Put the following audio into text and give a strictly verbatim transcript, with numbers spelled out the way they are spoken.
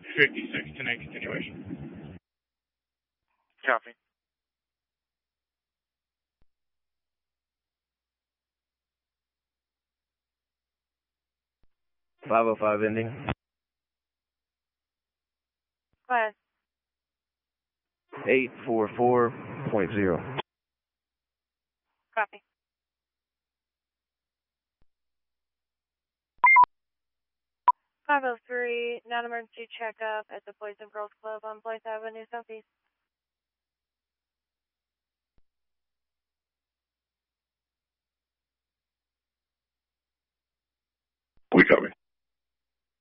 fifty-six, ten eight continuation. Copy. five oh five ending. Go ahead. eight four four point zero. Copy. five oh three, non-emergency checkup at the Boys and Girls Club on Blythe Avenue Southeast.